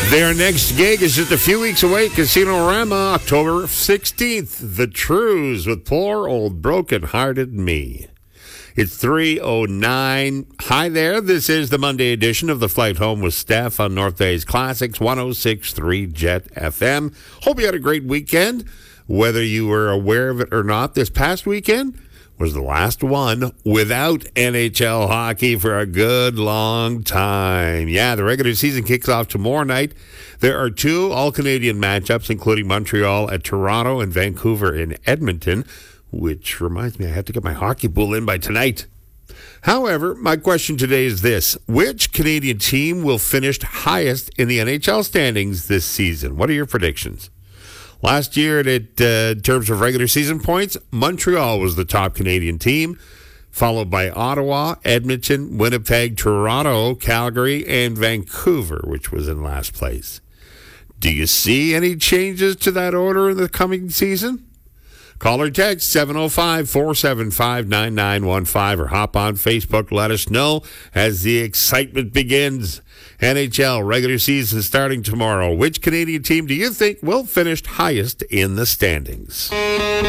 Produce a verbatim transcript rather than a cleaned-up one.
Their next gig is just a few weeks away. Casino-Rama, October sixteenth. The Trues with Poor Old Broken-Hearted Me. It's three oh nine. Hi there. This is the Monday edition of the Flight Home with Steph on North Bay's Classics, one oh six point three Jet F M. Hope you had a great weekend. Whether you were aware of it or not, this past weekend was the last one without N H L hockey for a good long time. Yeah, the regular season kicks off tomorrow night. There are two all-Canadian matchups, including Montreal at Toronto and Vancouver in Edmonton, which reminds me I have to get my hockey pool in by tonight. However, my question today is this. Which Canadian team will finish highest in the N H L standings this season? What are your predictions? Last year, it, uh, in terms of regular season points, Montreal was the top Canadian team, followed by Ottawa, Edmonton, Winnipeg, Toronto, Calgary, and Vancouver, which was in last place. Do you see any changes to that order in the coming season? Call or text seven oh five, four seven five, nine nine one five or hop on Facebook. Let us know as the excitement begins. N H L regular season starting tomorrow. Which Canadian team do you think will finish highest in the standings?